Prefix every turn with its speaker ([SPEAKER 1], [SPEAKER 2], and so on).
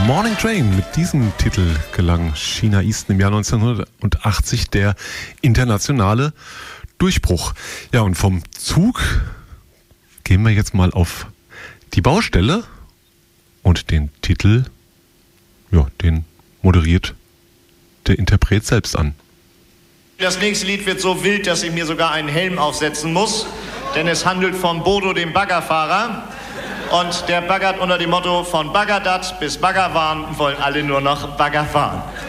[SPEAKER 1] Morning Train, mit diesem Titel gelang Sheena Easton im Jahr 1980 der internationale Durchbruch. Ja, und vom Zug gehen wir jetzt mal auf die Baustelle und den Titel, ja, den moderiert der Interpret selbst an.
[SPEAKER 2] Das nächste Lied wird so wild, dass ich mir sogar einen Helm aufsetzen muss, denn es handelt von Bodo, dem Baggerfahrer. Und der baggert unter dem Motto: von Baggerdat bis Baggerwahn wollen alle nur noch Bagger fahren.